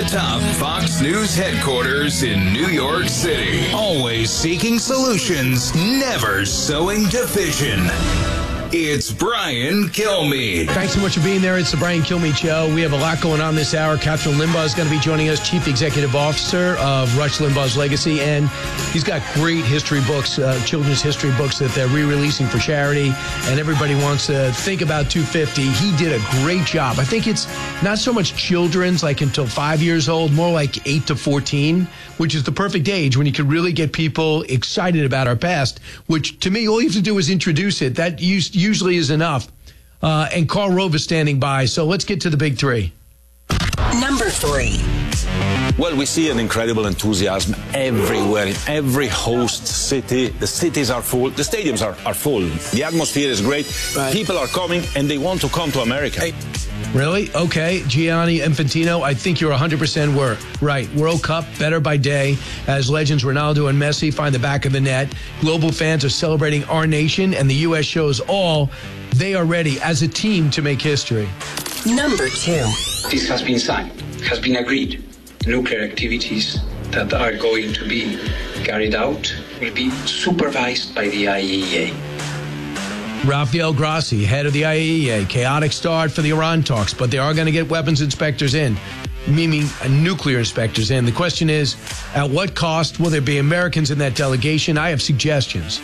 atop Fox News headquarters in New York City. Always seeking solutions, never sowing division. It's Brian Kilmeade. Thanks so much for being there. It's the Brian Kilmeade Show. We have a lot going on this hour. Catherine Limbaugh is going to be joining us, Chief Executive Officer of Rush Limbaugh's Legacy. And he's got great history books, children's history books that they're re-releasing for charity. And everybody wants to think about 250. He did a great job. I think it's not so much children's, like until 5 years old, more like 8 to 14, which is the perfect age when you can really get people excited about our past, which to me, all you have to do is introduce it. That usually is enough. And Karl Rove is standing by. So let's get to the big three. Number 3. Well, we see an incredible enthusiasm everywhere, in every host city. The cities are full. The stadiums are full. The atmosphere is great. Right. People are coming, and they want to come to America. Really? Okay. Gianni Infantino, I think you're 100% right. World Cup, better by day, as legends Ronaldo and Messi find the back of the net. Global fans are celebrating our nation, and the U.S. shows all they are ready as a team to make history. Number 2. This has been signed, has been agreed. Nuclear activities that are going to be carried out will be supervised by the IAEA. Rafael Grossi, head of the IAEA, chaotic start for the Iran talks, but they are going to get weapons inspectors in, meaning nuclear inspectors in. The question is, at what cost will there be Americans in that delegation? I have suggestions.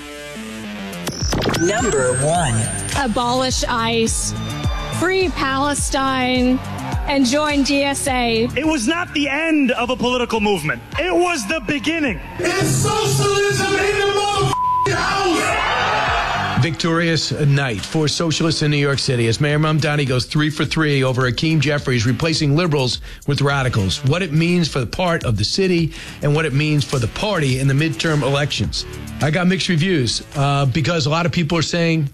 Number 1. Abolish ICE, free Palestine, and join DSA. It was not the end of a political movement. It was the beginning. It's socialism in the motherfucking house. Victorious night for socialists in New York City as Mayor Mamdani goes 3 for 3 over Hakeem Jeffries, replacing liberals with radicals. What it means for the part of the city and what it means for the party in the midterm elections. I got mixed reviews because a lot of people are saying,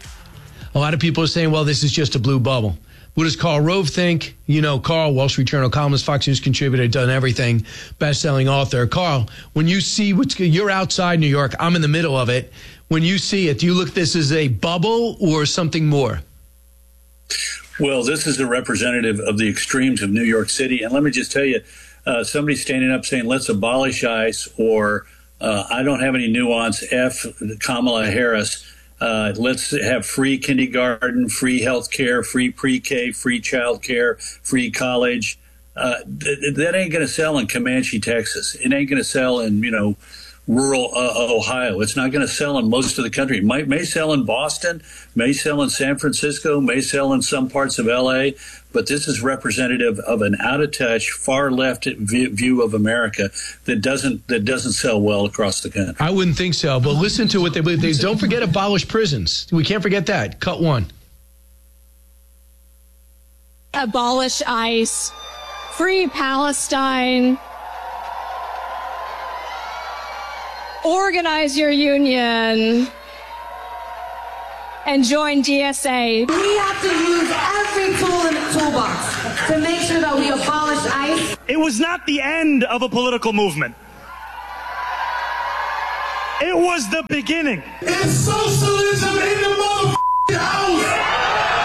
well, this is just a blue bubble. What does Karl Rove think? You know, Karl, Wall Street Journal columnist, Fox News contributor, done everything, best-selling author. Karl, when you see you're outside New York, I'm in the middle of it. When you see it, do you look at this as a bubble or something more? Well, this is a representative of the extremes of New York City. And let me just tell you, somebody standing up saying, let's abolish ICE, or I don't have any nuance, F Kamala Harris. Let's have free kindergarten, free health care, free pre-K, free child care, free college. That ain't going to sell in Comanche, Texas. It ain't going to sell in, rural Ohio. It's not going to sell in most of the country. It may sell in Boston, may sell in San Francisco, may sell in some parts of L.A., but this is representative of an out-of-touch, far-left view of America that doesn't sell well across the country. I wouldn't think so, but listen to what they believe. They don't forget abolish prisons. We can't forget that. Cut 1. Abolish ICE, free Palestine, organize your union, and join DSA. We have to use every tool in the toolbox to make sure that we abolish ICE. It was not the end of a political movement. It was the beginning. It's socialism in the motherfucking house.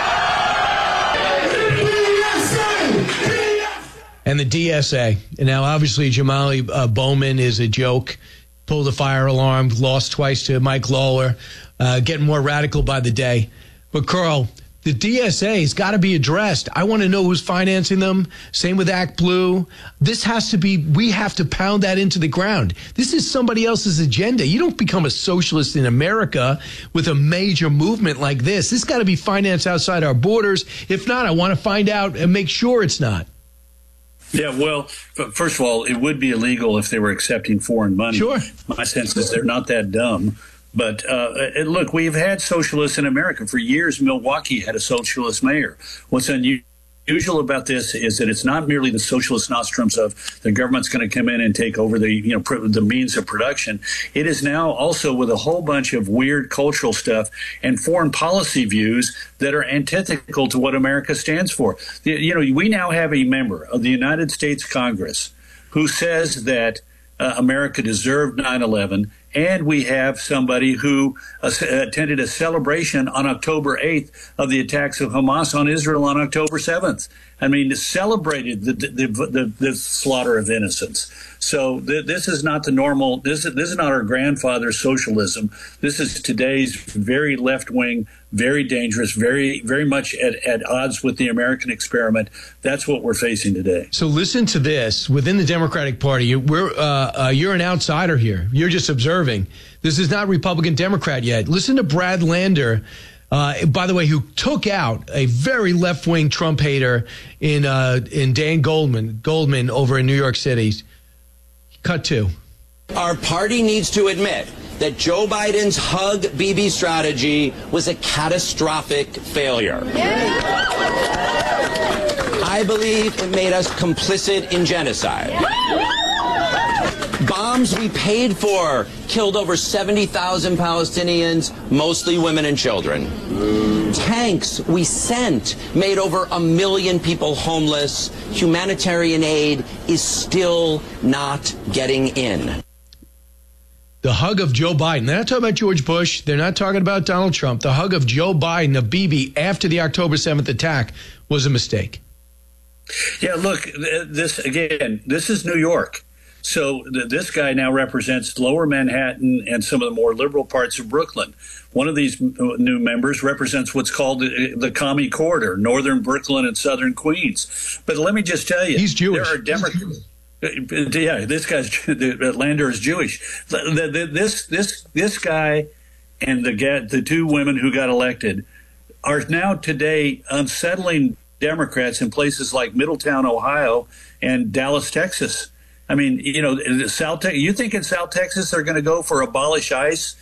And the DSA. And now, obviously, Jamali Bowman is a joke. Pulled a fire alarm, lost twice to Mike Lawler, getting more radical by the day. But, Karl, the DSA has got to be addressed. I want to know who's financing them. Same with Act Blue. This has to be, we have to pound that into the ground. This is somebody else's agenda. You don't become a socialist in America with a major movement like this. This got to be financed outside our borders. If not, I want to find out and make sure it's not. Yeah, well, first of all, it would be illegal if they were accepting foreign money. Sure. My sense is they're not that dumb. But look, we've had socialists in America. For years, Milwaukee had a socialist mayor. What's unusual about this is that it's not merely the socialist nostrums of the government's going to come in and take over the means of production. It is now also with a whole bunch of weird cultural stuff and foreign policy views that are antithetical to what America stands for. We now have a member of the United States Congress who says that America deserved 9/11, and we have somebody who attended a celebration on October 8th of the attacks of Hamas on Israel on October 7th. I mean, celebrated the slaughter of innocents. So this is not the normal. This is not our grandfather's socialism. This is today's very left wing, very dangerous, very much at odds with the American experiment. That's what we're facing today. So listen to this. Within the Democratic Party, you're an outsider here. You're just observing. This is not Republican Democrat yet. Listen to Brad Lander. By the way, who took out a very left-wing Trump hater in Dan Goldman over in New York City. Cut 2. Our party needs to admit that Joe Biden's hug Bibi strategy was a catastrophic failure. I believe it made us complicit in genocide. Bombs we paid for killed over 70,000 Palestinians, mostly women and children. Tanks we sent made over 1 million people homeless. Humanitarian aid is still not getting in. The hug of Joe Biden. They're not talking about George Bush. They're not talking about Donald Trump. The hug of Joe Biden of Bibi after the October 7th attack was a mistake. Yeah, look, this is New York. So this guy now represents Lower Manhattan and some of the more liberal parts of Brooklyn. One of these new members represents what's called the Commie Corridor, Northern Brooklyn and Southern Queens. But let me just tell you, he's Jewish. There are Democrats. Yeah, this guy's Lander is Jewish. This guy and the two women who got elected are now today unsettling Democrats in places like Middletown, Ohio, and Dallas, Texas. I mean, you think in South Texas they're going to go for abolish ICE?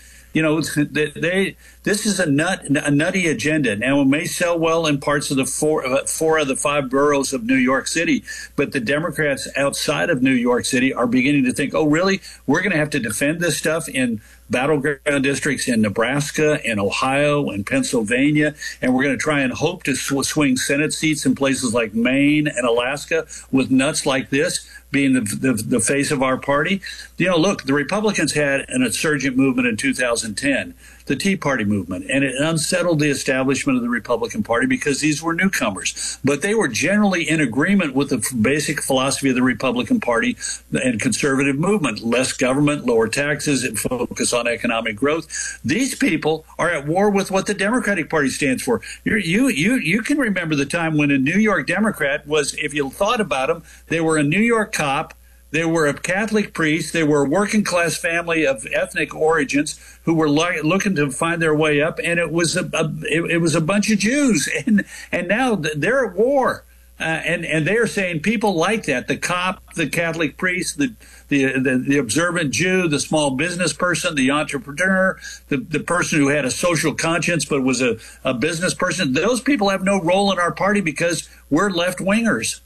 This is a nutty agenda. Now, it may sell well in parts of the four of the 5 boroughs of New York City, but the Democrats outside of New York City are beginning to think, oh, really? We're going to have to defend this stuff in battleground districts in Nebraska and Ohio and Pennsylvania, and we're going to try and hope to swing Senate seats in places like Maine and Alaska with nuts like this being the face of our party. Look, the Republicans had an insurgent movement in 2010, the Tea Party movement, and it unsettled the establishment of the Republican Party because these were newcomers. But they were generally in agreement with the basic philosophy of the Republican Party and conservative movement: less government, lower taxes, and focus on economic growth. These people are at war with what the Democratic Party stands for. You can remember the time when a New York Democrat was, if you thought about them, they were a New York cop, they were a Catholic priest, they were a working class family of ethnic origins who were looking to find their way up, and it was a bunch of Jews, and now they're at war. And they are saying people like that, the cop, the Catholic priest, the observant Jew, the small business person, the entrepreneur, the person who had a social conscience but was a business person, those people have no role in our party because we're left-wingers.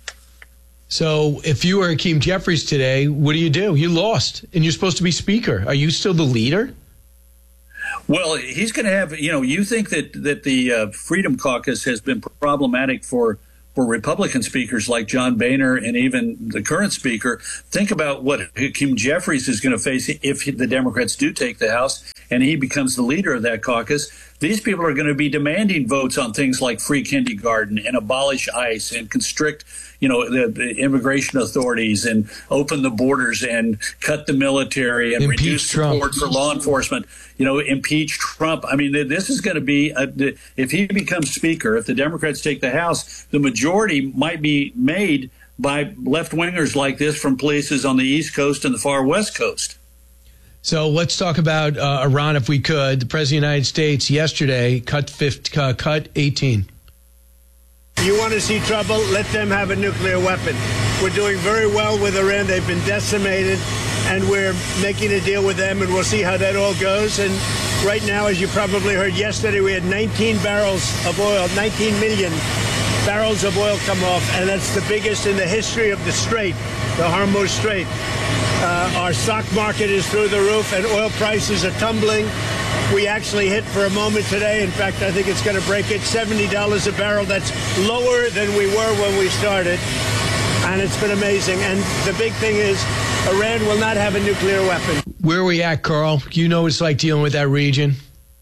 So if you were Hakeem Jeffries today, what do? You lost, and you're supposed to be speaker. Are you still the leader? Well, he's going to have, you think that the Freedom Caucus has been problematic for Republican speakers like John Boehner and even the current speaker. Think about what Hakeem Jeffries is going to face if the Democrats do take the House and he becomes the leader of that caucus. These people are going to be demanding votes on things like free kindergarten and abolish ICE and constrict, the immigration authorities and open the borders and cut the military and reduce support for law enforcement, impeach Trump. I mean, this is going to be, if he becomes speaker, if the Democrats take the House, the majority might be made by left-wingers like this from places on the East Coast and the far West Coast. So let's talk about Iran, if we could. The President of the United States yesterday cut 18. You want to see trouble? Let them have a nuclear weapon. We're doing very well with Iran. They've been decimated, and we're making a deal with them, and we'll see how that all goes. And right now, as you probably heard yesterday, we had 19 barrels of oil, 19 million barrels of oil come off, and that's the biggest in the history of the Strait, the Hormuz Strait. Our stock market is through the roof, and oil prices are tumbling. We actually hit for a moment today. In fact, I think it's going to break it, $70 a barrel. That's lower than we were when we started, and it's been amazing. And the big thing is Iran will not have a nuclear weapon. Where are we at, Carl? You know what it's like dealing with that region?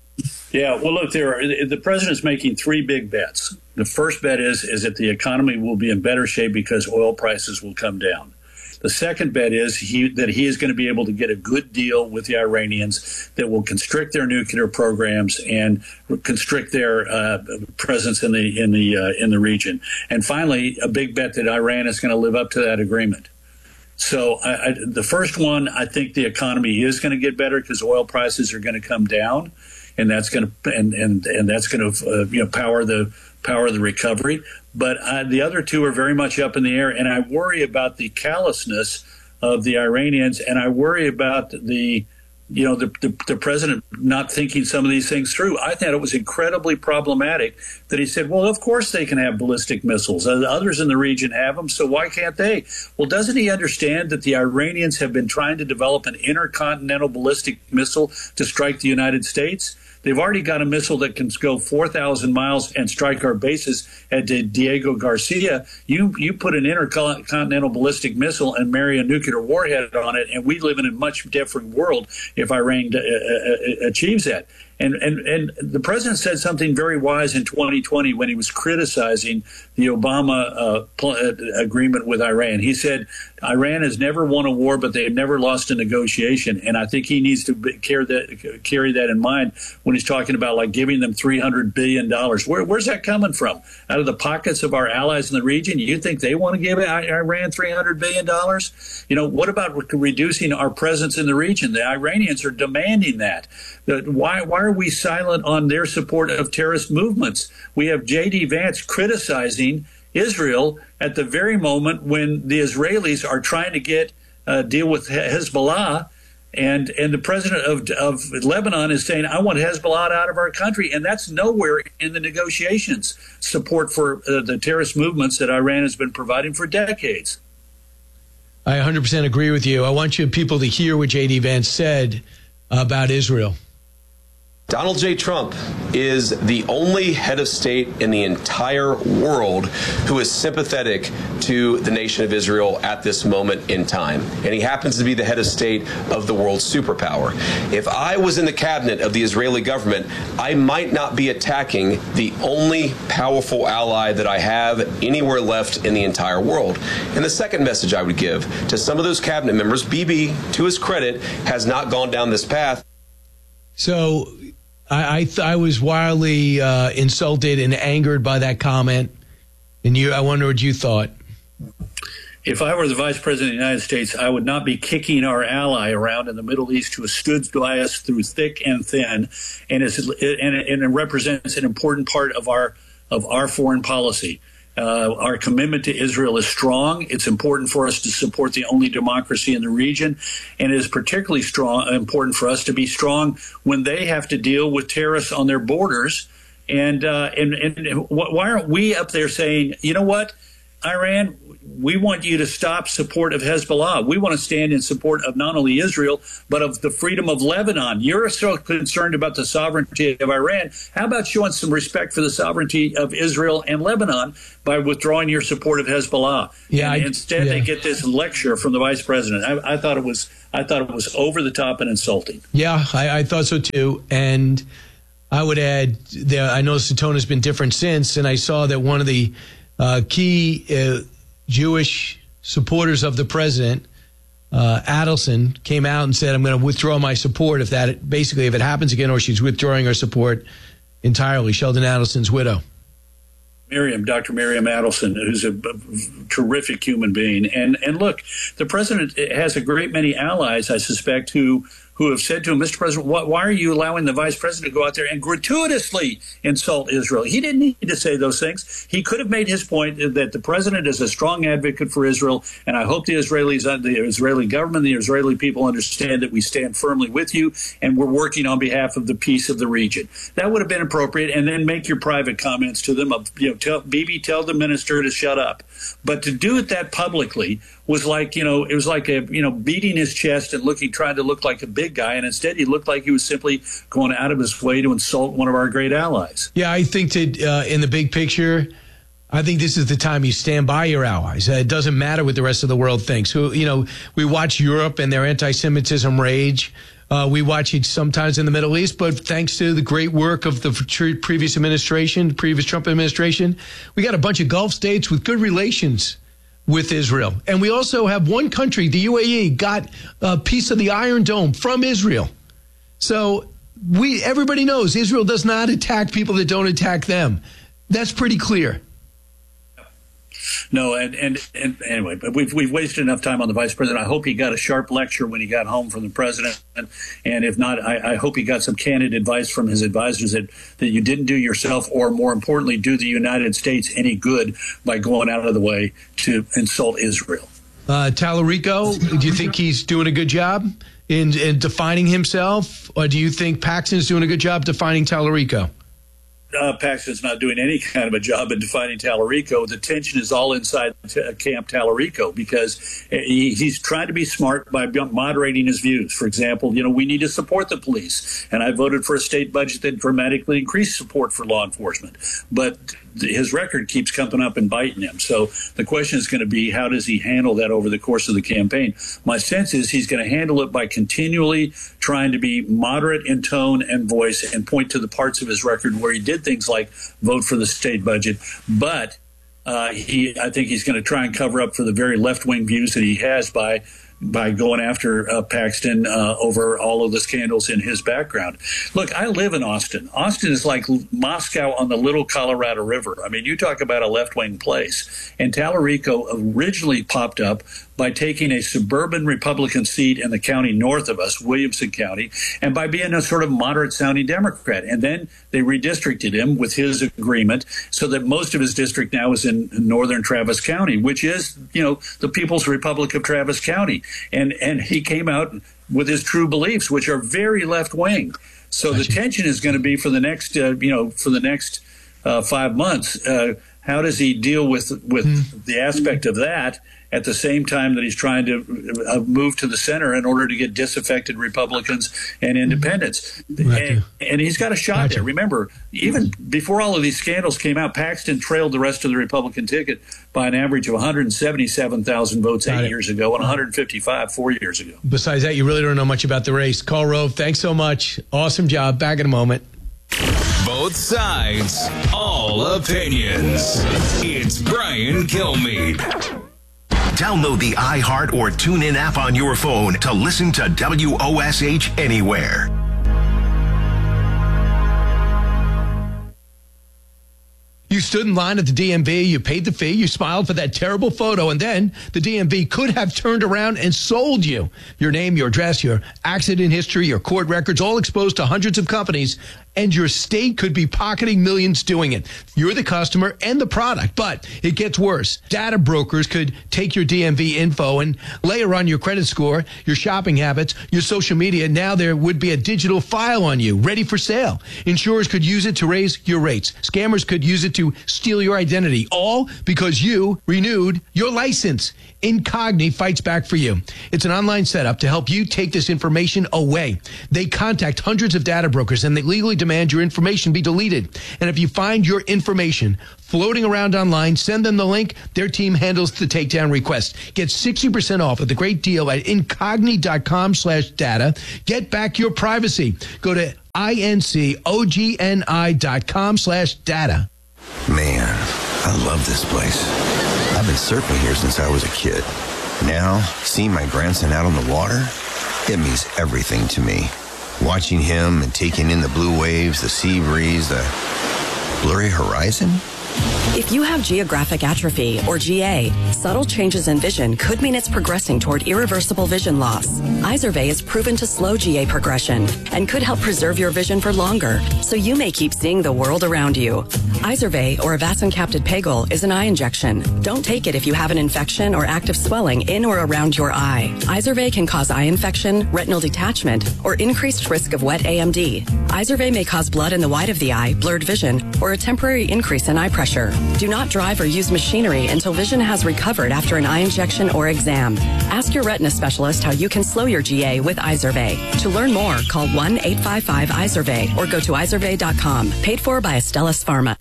Yeah, well, look, the president's making three big bets. The first bet is that the economy will be in better shape because oil prices will come down. The second bet is that he is going to be able to get a good deal with the Iranians that will constrict their nuclear programs and constrict their presence in the region. And finally, a big bet that Iran is going to live up to that agreement. So the first one, I think the economy is going to get better because oil prices are going to come down, and that's going to and that's going to power the recovery. But the other two are very much up in the air, and I worry about the callousness of the Iranians, and I worry about the president not thinking some of these things through. I thought it was incredibly problematic that he said, well, of course they can have ballistic missiles. Others in the region have them, so why can't they? Well, doesn't he understand that the Iranians have been trying to develop an intercontinental ballistic missile to strike the United States? They've already got a missile that can go 4,000 miles and strike our bases at Diego Garcia. You put an intercontinental ballistic missile and marry a nuclear warhead on it, and we live in a much different world if Iran achieves that. And the president said something very wise in 2020 when he was criticizing the Obama agreement with Iran. He said, Iran has never won a war, but they've never lost a negotiation. And I think he needs to carry that in mind when he's talking about like giving them $300 billion. Where's that coming from? Out of the pockets of our allies in the region? You think they want to give Iran $300 billion? What about reducing our presence in the region? The Iranians are demanding that. Why are we silent on their support of terrorist movements? We have J.D. Vance criticizing Israel at the very moment when the Israelis are trying to deal with Hezbollah, and the president of Lebanon is saying, I want Hezbollah out of our country, and that's nowhere in the negotiations, support for the terrorist movements that Iran has been providing for decades. I 100% agree with you. I want you people to hear what J.D. Vance said about Israel. Donald J. Trump is the only head of state in the entire world who is sympathetic to the nation of Israel at this moment in time. And he happens to be the head of state of the world's superpower. If I was in the cabinet of the Israeli government, I might not be attacking the only powerful ally that I have anywhere left in the entire world. And the second message I would give to some of those cabinet members, Bibi, to his credit, has not gone down this path. So I was wildly insulted and angered by that comment. And I wonder what you thought. If I were the vice president of the United States, I would not be kicking our ally around in the Middle East who has stood by us through thick and thin, and it represents an important part of our foreign policy. Our commitment to Israel is strong. It's important for us to support the only democracy in the region, and it is particularly important for us to be strong when they have to deal with terrorists on their borders. And why aren't we up there saying, you know what, Iran, we want you to stop support of Hezbollah. We want to stand in support of not only Israel, but of the freedom of Lebanon. You're so concerned about the sovereignty of Iran. How about showing some respect for the sovereignty of Israel and Lebanon by withdrawing your support of Hezbollah? Yeah, instead, they get this lecture from the vice president. I thought it was over the top and insulting. Yeah, I thought so too. And I would add, I know the tone has been different since, and I saw that one of the key Jewish supporters of the president, Adelson, came out and said, I'm going to withdraw my support if it happens again, or she's withdrawing her support entirely. Sheldon Adelson's widow. Dr. Miriam Adelson, who's a terrific human being. And look, the president has a great many allies, I suspect, who have said to him, Mr. President, why are you allowing the vice president to go out there and gratuitously insult Israel? He didn't need to say those things. He could have made his point that the president is a strong advocate for Israel, and I hope the Israeli government, the Israeli people understand that we stand firmly with you, and we're working on behalf of the peace of the region. That would have been appropriate, and then make your private comments to them. Tell the minister to shut up. But to do it that publicly was like, it was like beating his chest and trying to look like a big guy, and instead he looked like he was simply going out of his way to insult one of our great allies. Yeah, I think that in the big picture, I think this is the time you stand by your allies. It doesn't matter what the rest of the world thinks. We watch Europe and their anti-Semitism rage. We watch it sometimes in the Middle East, but thanks to the great work of the previous Trump administration, we got a bunch of Gulf states with good relations with Israel. And we also have one country, the UAE, got a piece of the Iron Dome from Israel. So everybody knows Israel does not attack people that don't attack them. That's pretty clear. No, and anyway, but we've wasted enough time on the vice president. I hope he got a sharp lecture when he got home from the president, and if not, I hope he got some candid advice from his advisors that you didn't do yourself, or more importantly, do the United States any good by going out of the way to insult Israel. Tallarico, do you think he's doing a good job in defining himself, or do you think Paxton's doing a good job defining Tallarico? Paxton's not doing any kind of a job in defining Tallarico. The tension is all inside Camp Tallarico because he's trying to be smart by moderating his views. For example, we need to support the police, and I voted for a state budget that dramatically increased support for law enforcement. But his record keeps coming up and biting him. So the question is going to be, how does he handle that over the course of the campaign? My sense is he's going to handle it by continually trying to be moderate in tone and voice and point to the parts of his record where he did things like vote for the state budget. But I think he's going to try and cover up for the very left-wing views that he has by going after Paxton over all of the scandals in his background. Look, I live in Austin. Austin is like Moscow on the Little Colorado River. I mean, you talk about a left-wing place. And Tallarico originally popped up by taking a suburban Republican seat in the county north of us, Williamson County, and by being a sort of moderate-sounding Democrat. And then they redistricted him with his agreement so that most of his district now is in northern Travis County, which is, the People's Republic of Travis County. And he came out with his true beliefs, which are very left-wing. So the tension is going to be for the next, 5 months. How does he deal with the aspect of that at the same time that he's trying to move to the center in order to get disaffected Republicans and independents? And he's got a shot there. Remember, even before all of these scandals came out, Paxton trailed the rest of the Republican ticket by an average of 177,000 votes 8 years ago and 155 4 years ago. Besides that, you really don't know much about the race. Karl Rove, thanks so much. Awesome job. Back in a moment. Both sides, all opinions. It's Brian Kilmeade. Download the iHeart or TuneIn app on your phone to listen to WOSH anywhere. You stood in line at the DMV, you paid the fee, you smiled for that terrible photo, and then the DMV could have turned around and sold you. Your name, your address, your accident history, your court records, all exposed to hundreds of companies, and your state could be pocketing millions doing it. You're the customer and the product, but it gets worse. Data brokers could take your DMV info and layer on your credit score, your shopping habits, your social media. Now there would be a digital file on you, ready for sale. Insurers could use it to raise your rates. Scammers could use it to steal your identity, all because you renewed your license. Incogni fights back for you. It's an online setup to help you take this information away. They contact hundreds of data brokers and they legally demand your information be deleted. And if you find your information floating around online, send them the link. Their team handles the takedown request. Get 60% off with a great deal at incogni.com/data. Get back your privacy. Go to incogni.com/data. Man, I love this place. I've been surfing here since I was a kid. Now, seeing my grandson out on the water, it means everything to me. Watching him and taking in the blue waves, the sea breeze, the blurry horizon. If you have geographic atrophy, or GA, subtle changes in vision could mean it's progressing toward irreversible vision loss. Izervay is proven to slow GA progression and could help preserve your vision for longer, so you may keep seeing the world around you. Izervay, or avacincaptad pegol, is an eye injection. Don't take it if you have an infection or active swelling in or around your eye. Izervay can cause eye infection, retinal detachment, or increased risk of wet AMD. Izervay may cause blood in the white of the eye, blurred vision, or a temporary increase in eye pressure. Do not drive or use machinery until vision has recovered after an eye injection or exam. Ask your retina specialist how you can slow your GA with Izervay. To learn more, call 1-855-IZERVAY or go to izervay.com. Paid for by Astellas Pharma.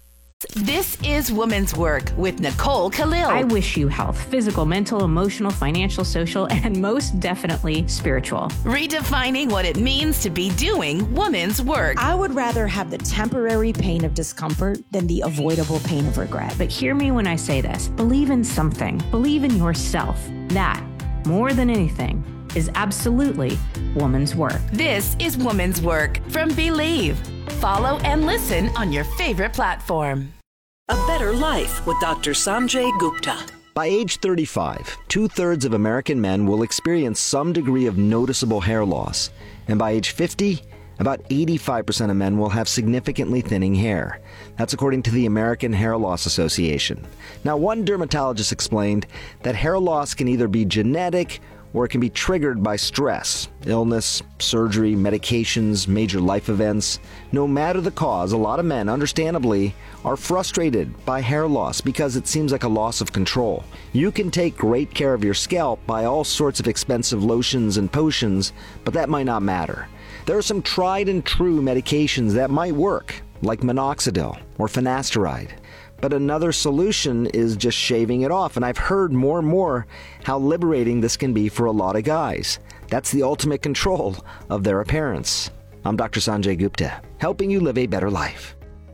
This is Women's Work with Nicole Khalil. I wish you health, physical, mental, emotional, financial, social, and most definitely spiritual. Redefining what it means to be doing women's work. I would rather have the temporary pain of discomfort than the avoidable pain of regret. But hear me when I say this. Believe in something. Believe in yourself. That, more than anything, is absolutely woman's work. This is Women's Work from Believe. Follow and listen on your favorite platform. A Better Life with Dr. Sanjay Gupta. By age 35, 2/3 of American men will experience some degree of noticeable hair loss. And by age 50, about 85% of men will have significantly thinning hair. That's according to the American Hair Loss Association. Now, one dermatologist explained that hair loss can either be genetic or it can be triggered by stress, illness, surgery, medications, major life events. No matter the cause, a lot of men, understandably, are frustrated by hair loss because it seems like a loss of control. You can take great care of your scalp by all sorts of expensive lotions and potions, but that might not matter. There are some tried and true medications that might work, like minoxidil or finasteride. But another solution is just shaving it off, and I've heard more and more how liberating this can be for a lot of guys. That's the ultimate control of their appearance. I'm Dr. Sanjay Gupta, helping you live a better life.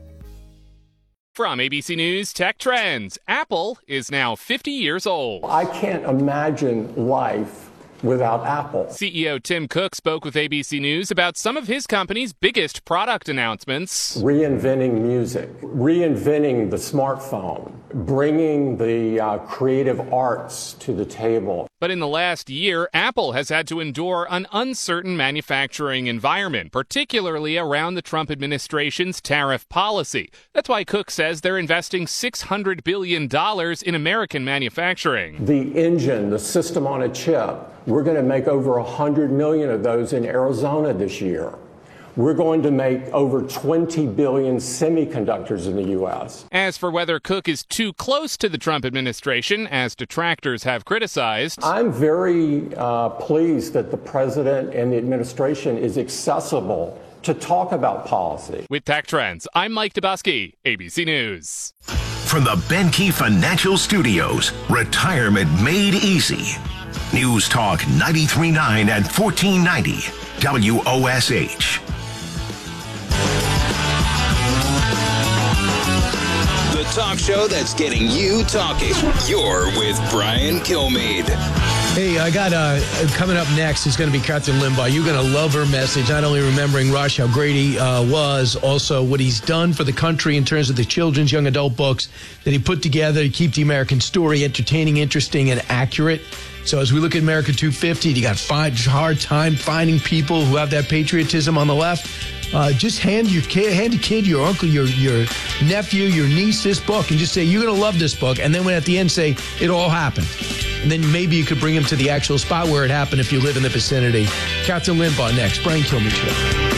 From ABC News Tech Trends, Apple is now 50 years old. I can't imagine life without Apple. CEO Tim Cook spoke with ABC News about some of his company's biggest product announcements. Reinventing music, reinventing the smartphone, bringing the creative arts to the table. But in the last year, Apple has had to endure an uncertain manufacturing environment, particularly around the Trump administration's tariff policy. That's why Cook says they're investing $600 billion in American manufacturing. The engine, the system on a chip, we're going to make over 100 million of those in Arizona this year. We're going to make over 20 billion semiconductors in the U.S. As for whether Cook is too close to the Trump administration, as detractors have criticized, I'm very pleased that the president and the administration is accessible to talk about policy. With Tech Trends, I'm Mike Dubosky, ABC News. From the Benke Financial Studios, retirement made easy. News Talk 93.9 and 1490 WOSH. The talk show that's getting you talking. You're with Brian Kilmeade. Hey, I got coming up next is going to be Catherine Limbaugh. You're going to love her message, not only remembering Rush, how great he was, also what he's done for the country in terms of the children's young adult books that he put together to keep the American story entertaining, interesting, and accurate. So as we look at America 250, you got hard time finding people who have that patriotism on the left. Just hand your kid, your uncle, your nephew, your niece this book and just say, you're going to love this book. And then when at the end say, it all happened. And then maybe you could bring them to the actual spot where it happened if you live in the vicinity. Catherine Limbaugh next. Brian Kilmeade Show.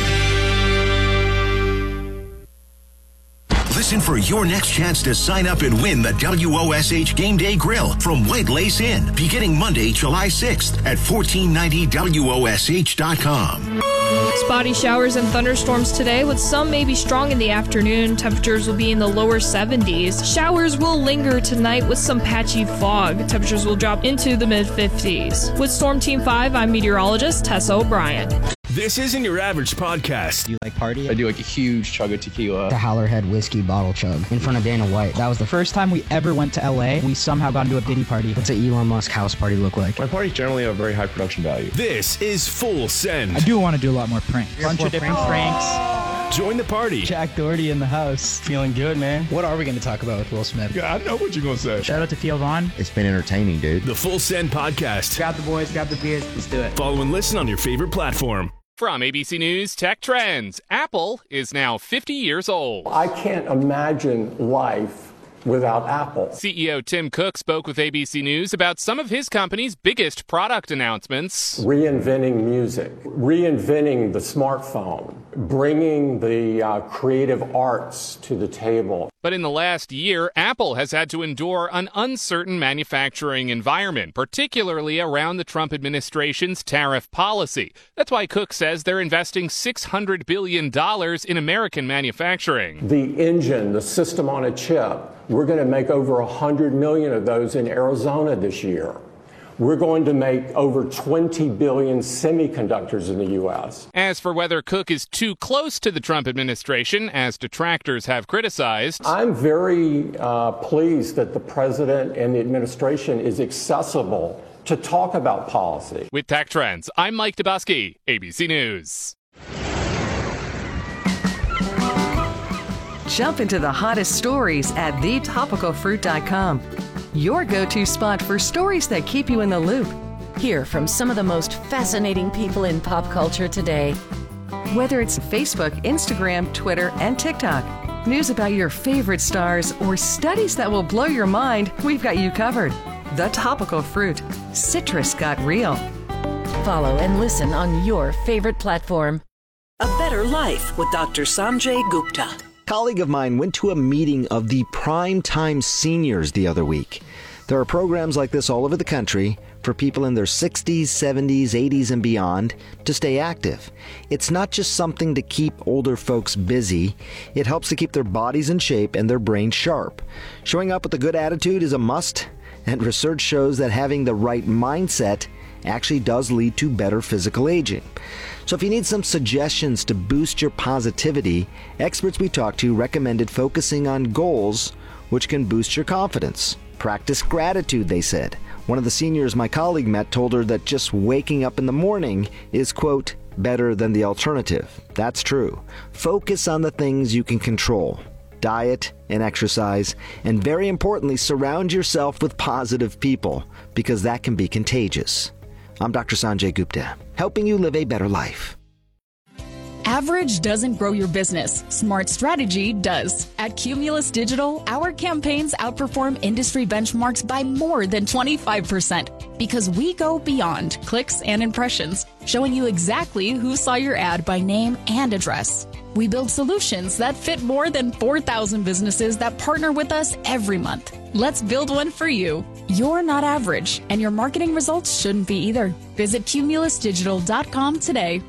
Listen for your next chance to sign up and win the WOSH Game Day Grill from White Lace Inn, beginning Monday, July 6th at 1490WOSH.com. Spotty showers and thunderstorms today, with some maybe strong in the afternoon. Temperatures will be in the lower 70s. Showers will linger tonight with some patchy fog. Temperatures will drop into the mid-50s. With Storm Team 5, I'm meteorologist Tessa O'Brien. This isn't your average podcast. Do you like party? I do like a huge chug of tequila. The Howlerhead whiskey bottle chug in front of Dana White. That was the first time we ever went to LA. We somehow got into a Diddy party. What's an Elon Musk house party look like? My parties generally have very high production value. This is Full Send. I do want to do a lot more pranks. A bunch of different pranks. Join the party. Jack Doherty in the house. Feeling good, man. What are we going to talk about with Will Smith? Yeah, I know what you're going to say. Shout out to Theo Vaughn. It's been entertaining, dude. The Full Send podcast. Grab the boys, grab the beers. Let's do it. Follow and listen on your favorite platform. From ABC News Tech Trends, Apple is now 50 years old. I can't imagine life without Apple. CEO Tim Cook spoke with ABC News about some of his company's biggest product announcements. Reinventing music, reinventing the smartphone, bringing the creative arts to the table. But in the last year, Apple has had to endure an uncertain manufacturing environment, particularly around the Trump administration's tariff policy. That's why Cook says they're investing $600 billion in American manufacturing. The engine, the system on a chip, we're going to make over 100 million of those in Arizona this year. We're going to make over 20 billion semiconductors in the U.S. As for whether Cook is too close to the Trump administration, as detractors have criticized, I'm very pleased that the president and the administration is accessible to talk about policy. With Tech Trends, I'm Mike Dubusky, ABC News. Jump into the hottest stories at thetopicalfruit.com. Your go-to spot for stories that keep you in the loop. Hear from some of the most fascinating people in pop culture today. Whether it's Facebook, Instagram, Twitter, and TikTok, news about your favorite stars, or studies that will blow your mind, we've got you covered. The Topical Fruit. Citrus got real. Follow and listen on your favorite platform. A Better Life with Dr. Sanjay Gupta. A colleague of mine went to a meeting of the Primetime Seniors the other week. There are programs like this all over the country for people in their 60s, 70s, 80s, and beyond to stay active. It's not just something to keep older folks busy. It helps to keep their bodies in shape and their brains sharp. Showing up with a good attitude is a must, and research shows that having the right mindset actually does lead to better physical aging. So if you need some suggestions to boost your positivity, experts we talked to recommended focusing on goals which can boost your confidence. Practice gratitude, they said. One of the seniors my colleague met told her that just waking up in the morning is, quote, better than the alternative. That's true. Focus on the things you can control. Diet and exercise, and very importantly, surround yourself with positive people, because that can be contagious. I'm Dr. Sanjay Gupta, helping you live a better life. Average doesn't grow your business. Smart strategy does. At Cumulus Digital, our campaigns outperform industry benchmarks by more than 25% because we go beyond clicks and impressions, showing you exactly who saw your ad by name and address. We build solutions that fit more than 4,000 businesses that partner with us every month. Let's build one for you. You're not average, and your marketing results shouldn't be either. Visit cumulusdigital.com today.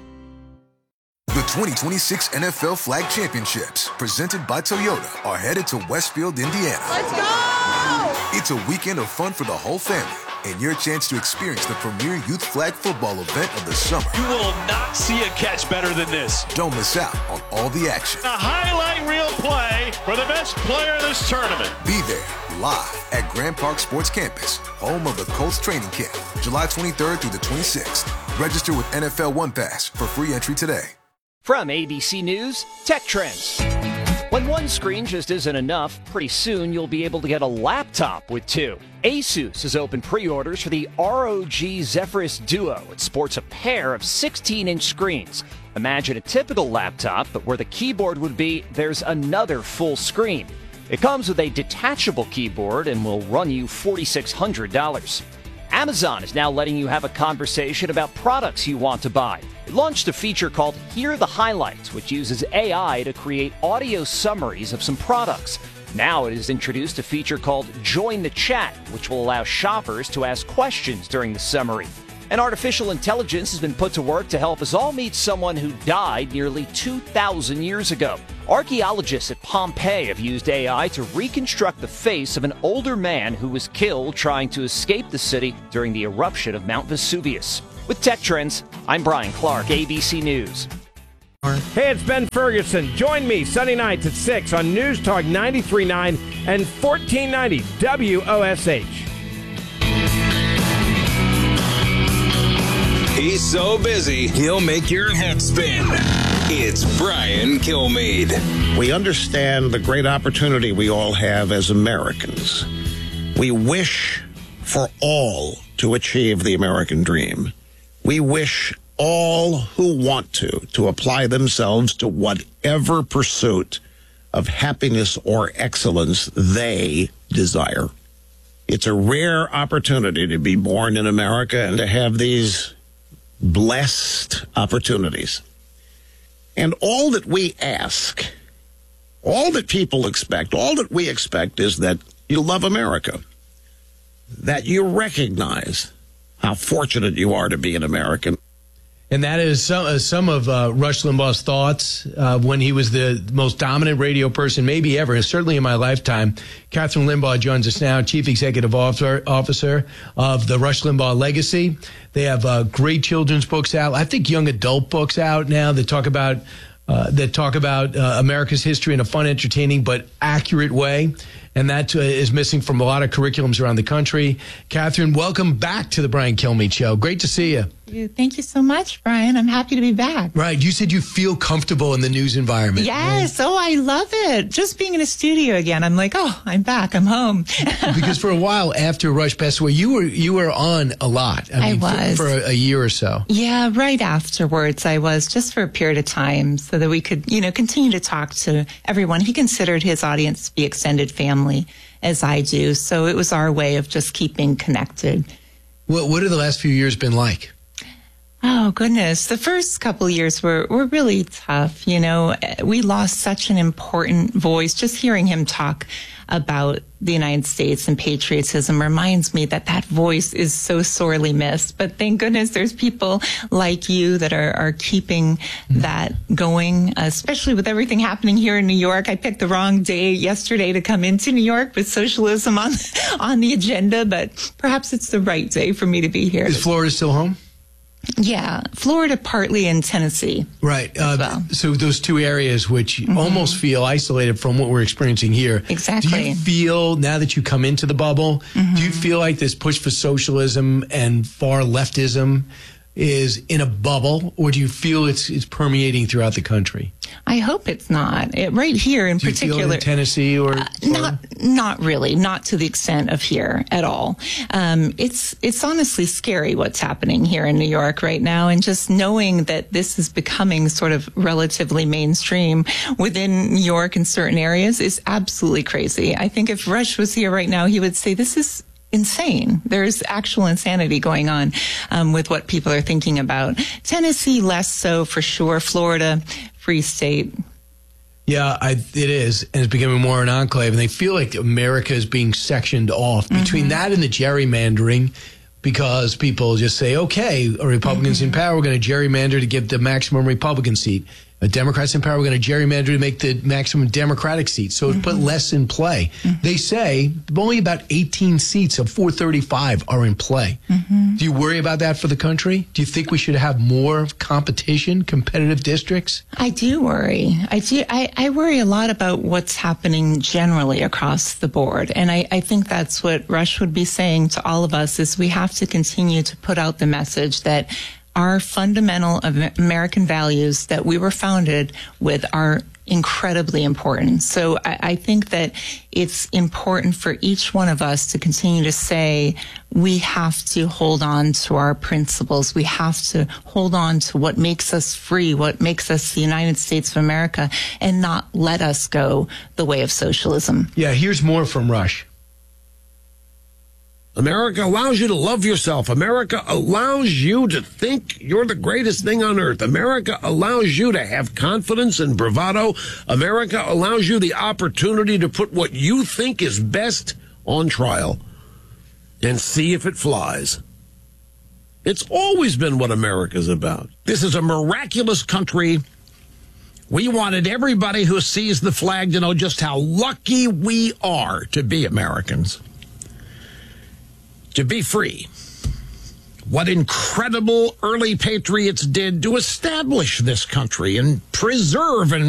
The 2026 NFL Flag Championships, presented by Toyota, are headed to Westfield, Indiana. Let's go! It's a weekend of fun for the whole family, and your chance to experience the premier youth flag football event of the summer. You will not see a catch better than this. Don't miss out on all the action. A highlight reel play for the best player in this tournament. Be there, live at Grand Park Sports Campus, home of the Colts training camp, July 23rd through the 26th. Register with NFL One Pass for free entry today. From ABC News, Tech Trends. When one screen just isn't enough, pretty soon you'll be able to get a laptop with two. Asus has opened pre-orders for the ROG Zephyrus Duo. It sports a pair of 16-inch screens. Imagine a typical laptop, but where the keyboard would be, there's another full screen. It comes with a detachable keyboard and will run you $4,600. Amazon is now letting you have a conversation about products you want to buy. It launched a feature called Hear the Highlights, which uses AI to create audio summaries of some products. Now it has introduced a feature called Join the Chat, which will allow shoppers to ask questions during the summary. And artificial intelligence has been put to work to help us all meet someone who died nearly 2,000 years ago. Archaeologists at Pompeii have used AI to reconstruct the face of an older man who was killed trying to escape the city during the eruption of Mount Vesuvius. With Tech Trends, I'm Brian Clark, ABC News. Hey, it's Ben Ferguson. Join me Sunday nights at 6 on News Talk 93.9 and 1490 WOSH. He's so busy, he'll make your head spin. It's Brian Kilmeade. We understand the great opportunity we all have as Americans. We wish for all to achieve the American dream. We wish all who want to apply themselves to whatever pursuit of happiness or excellence they desire. It's a rare opportunity to be born in America and to have these blessed opportunities. And all that we ask, all that people expect, all that we expect is that you love America, that you recognize how fortunate you are to be an American. And that is some of Rush Limbaugh's thoughts when he was the most dominant radio person maybe ever, and certainly in my lifetime. Catherine Limbaugh joins us now, Chief Executive Officer of the Rush Limbaugh Legacy. They have great children's books out. I think young adult books out now that talk about America's history in a fun, entertaining, but accurate way. And that is missing from a lot of curriculums around the country. Catherine, welcome back to the Brian Kilmeade Show. Great to see you. Thank you so much, Brian. I'm happy to be back. Right. You said you feel comfortable in the news environment. Yes. Right? Oh, I love it. Just being in a studio again. I'm like, oh, I'm back. I'm home. Because for a while after Rush passed away, you were on a lot. I was. For a year or so. Yeah, right afterwards I was, just for a period of time so that we could, continue to talk to everyone. He considered his audience to be extended family, as I do. So it was our way of just keeping connected. What have the last few years been like? Oh, goodness. The first couple of years were really tough. We lost such an important voice. Just hearing him talk about the United States and patriotism reminds me that voice is so sorely missed. But thank goodness there's people like you that are keeping that going, especially with everything happening here in New York. I picked the wrong day yesterday to come into New York with socialism on the agenda, but perhaps it's the right day for me to be here. Is Florida still home? Yeah, Florida partly and Tennessee. Right. So those two areas which almost feel isolated from what we're experiencing here. Exactly. Do you feel, now that you come into the bubble, do you feel like this push for socialism and far leftism is in a bubble, or do you feel it's permeating throughout the country? I hope it's not. Right here in particular. Do you feel it in Tennessee or? Not really. Not to the extent of here at all. It's honestly scary what's happening here in New York right now, and just knowing that this is becoming sort of relatively mainstream within New York in certain areas is absolutely crazy. I think if Rush was here right now, he would say this is insane. There's actual insanity going on with what people are thinking about. Tennessee, less so for sure. Florida, free state. Yeah, it is. And it's becoming more an enclave. And they feel like America is being sectioned off between that and the gerrymandering, because people just say, okay, Republicans in power, we're going to gerrymander to give the maximum Republican seat. Democrats in power, we're going to gerrymander to make the maximum Democratic seat. So it's put less in play. They say only about 18 seats of 435 are in play. Do you worry about that for the country? Do you think we should have more competition, competitive districts? I do worry. I worry a lot about what's happening generally across the board. And I think that's what Rush would be saying to all of us, is we have to continue to put out the message that our fundamental American values that we were founded with are incredibly important. So I think that it's important for each one of us to continue to say we have to hold on to our principles. We have to hold on to what makes us free, what makes us the United States of America, and not let us go the way of socialism. Yeah, here's more from Rush. America allows you to love yourself. America allows you to think you're the greatest thing on earth. America allows you to have confidence and bravado. America allows you the opportunity to put what you think is best on trial and see if it flies. It's always been what America's about. This is a miraculous country. We wanted everybody who sees the flag to know just how lucky we are to be Americans. To be free. What incredible early patriots did to establish this country and preserve and